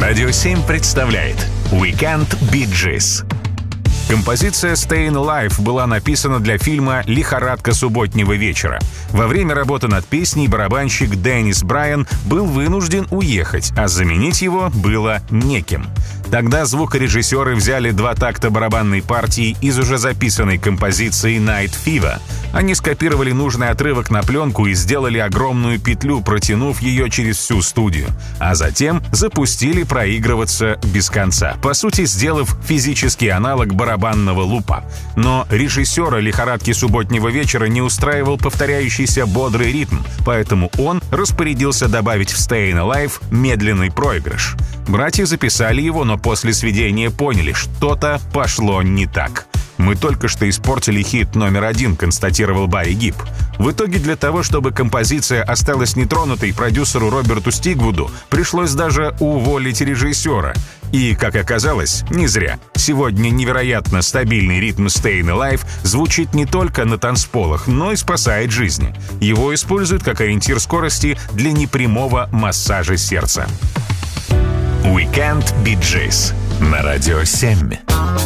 Радио 7 представляет Weekend Bee Gees. Композиция «Stayin' Alive» была написана для фильма «Лихорадка субботнего вечера». Во время работы над песней барабанщик Деннис Брайан был вынужден уехать, а заменить его было некем. Тогда звукорежиссеры взяли 2 такта барабанной партии из уже записанной композиции «Night Fever». Они скопировали нужный отрывок на пленку и сделали огромную петлю, протянув ее через всю студию, а затем запустили проигрываться без конца, по сути, сделав физический аналог барабанного лупа. Но режиссера «Лихорадки субботнего вечера» не устраивал повторяющийся бодрый ритм, поэтому он распорядился добавить в «Stayin' Alive» медленный проигрыш. Братья записали его, но после сведения поняли, что-то пошло не так. «Мы только что испортили хит номер 1», — констатировал Барри Гиб. В итоге для того, чтобы композиция осталась нетронутой, продюсеру Роберту Стигвуду пришлось даже уволить режиссера. И, как оказалось, не зря. Сегодня невероятно стабильный ритм «Stayin' Alive» звучит не только на танцполах, но и спасает жизни. Его используют как ориентир скорости для непрямого массажа сердца. Weekend Bee Gees на Радио 7.